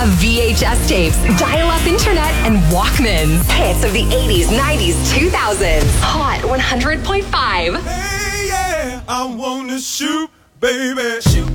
VHS tapes, dial-up internet, and Walkmans. Hits of the 80s, 90s, 2000s. Hot 100.5. Hey, yeah, I wanna shoot, baby. Shoot.